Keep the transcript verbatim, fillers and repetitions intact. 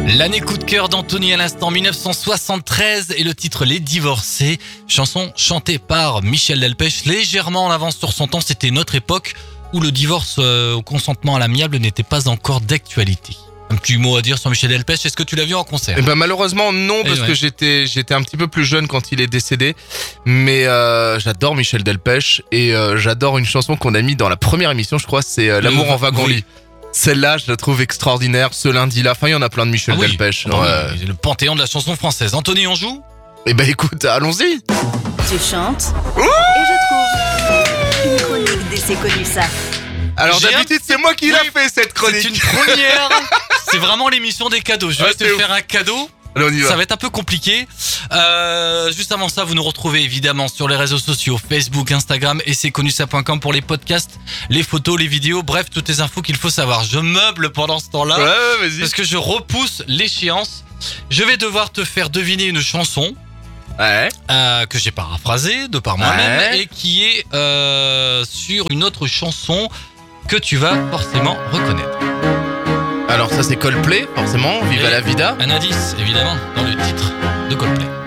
L'année coup de cœur d'Anthony à l'instant, dix-neuf cent soixante-treize, et le titre Les Divorcés, chanson chantée par Michel Delpech, légèrement en avance sur son temps. C'était notre époque où le divorce euh, au consentement à l'amiable n'était pas encore d'actualité. Un petit mot à dire sur Michel Delpech, est-ce que tu l'as vu en concert ? Eh ben malheureusement non, parce ouais. que j'étais j'étais un petit peu plus jeune quand il est décédé, mais euh, j'adore Michel Delpech et euh, j'adore une chanson qu'on a mis dans la première émission, je crois, c'est euh, L'amour Le- en wagon-lit. oui. Celle-là, je la trouve extraordinaire, ce lundi-là. Enfin, il y en a plein de Michel Ah oui. Delpech. Ah bah Ouais. oui, le panthéon de la chanson française. Anthony, on joue ? Eh ben écoute, allons-y. Tu chantes et je trouve une chronique d'essai connu ça. Alors J'ai d'habitude, c'est moi qui Oui, l'a fait cette chronique. C'est une première. C'est vraiment l'émission des cadeaux. Je vais Ouais, te c'est ouf. faire un cadeau. Allez, on y va. Ça va être un peu compliqué. Euh, juste avant ça, vous nous retrouvez évidemment sur les réseaux sociaux, Facebook, Instagram, et c'est connu ça point com pour les podcasts, les photos, les vidéos, bref, toutes les infos qu'il faut savoir. Je meuble pendant ce temps-là Ouais, ouais, vas-y. parce que je repousse l'échéance. Je vais devoir te faire deviner une chanson Ouais. euh, que j'ai paraphrasée de par moi-même Ouais. et qui est euh, sur une autre chanson que tu vas forcément reconnaître. Alors ça c'est Coldplay, forcément. Viva Et- la vida. Un indice, évidemment, dans le titre de Coldplay.